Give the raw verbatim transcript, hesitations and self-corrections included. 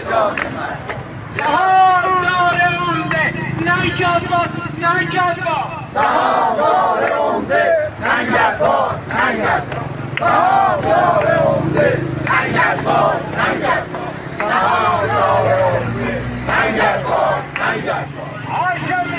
جان من. سهامدار عمده ننگرباد ننگرباد. سهامدار عمده ننگرباد ننگرباد. سهامدار عمده ننگرباد ننگرباد. سهامدار عمده ننگرباد ننگرباد. عاشق